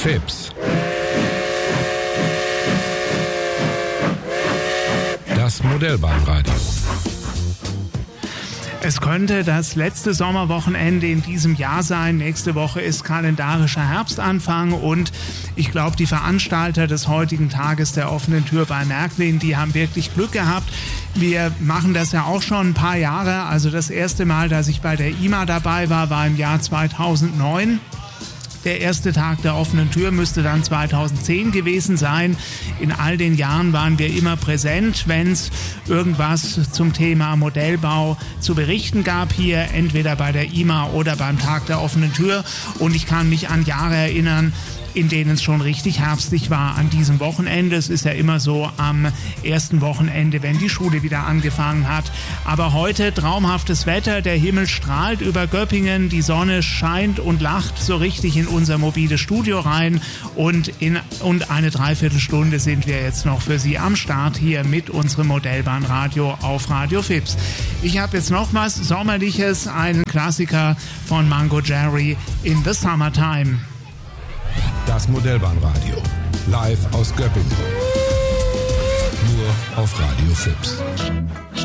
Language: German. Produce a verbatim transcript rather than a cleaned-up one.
Fips. Das Modellbahnradio. Es könnte das letzte Sommerwochenende in diesem Jahr sein. Nächste Woche ist kalendarischer Herbstanfang und ich glaube, die Veranstalter des heutigen Tages der offenen Tür bei Märklin, die haben wirklich Glück gehabt. Wir machen das ja auch schon ein paar Jahre. Also das erste Mal, dass ich bei der I M A dabei war, war im Jahr zweitausendneun. Der erste Tag der offenen Tür müsste dann zweitausendzehn gewesen sein. In all den Jahren waren wir immer präsent, wenn es irgendwas zum Thema Modellbau zu berichten gab hier, entweder bei der I M A oder beim Tag der offenen Tür. Und ich kann mich an Jahre erinnern, in denen es schon richtig herbstlich war an diesem Wochenende. Es ist ja immer so am ersten Wochenende, wenn die Schule wieder angefangen hat. Aber heute traumhaftes Wetter, der Himmel strahlt über Göppingen, die Sonne scheint und lacht so richtig in unser mobiles Studio rein und in und eine Dreiviertelstunde sind wir jetzt noch für Sie am Start hier mit unserem Modellbahnradio auf Radio Fips. Ich habe jetzt noch was Sommerliches, einen Klassiker von Mango Jerry, In the Summertime. Das Modellbahnradio. Live aus Göppingen. Nur auf Radio Fips.